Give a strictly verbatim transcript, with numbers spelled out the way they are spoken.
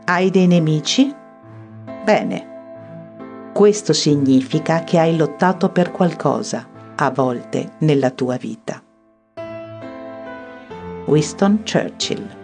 Hai dei nemici? Bene. Questo significa che hai lottato per qualcosa, a volte, nella tua vita. Winston Churchill.